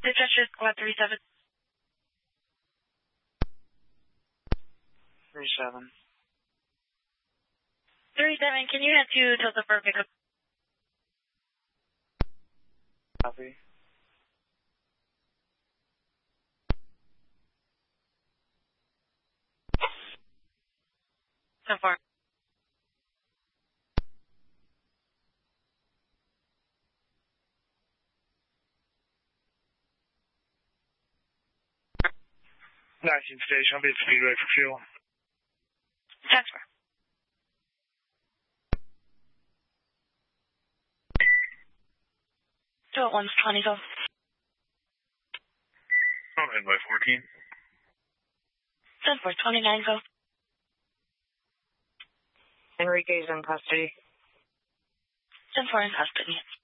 Dispatcher squad 37. 37. 37, can you head to Tulsa for a pickup? Copy. So far. Station, I'll be at Speedway for fuel. Transfer. Two at 120, go. I'm in by 14. 10-4, 29, go. Enrique's in custody. 10-4 in custody.